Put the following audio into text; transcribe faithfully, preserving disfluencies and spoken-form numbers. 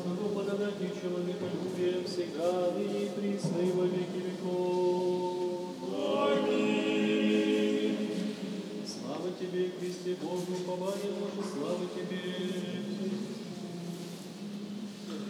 Богу, благодатью и человеколюбием всегда, ныне и присно, и во веки веков. Аминь. Слава Тебе, Христе Богу, упование наше, слава Тебе.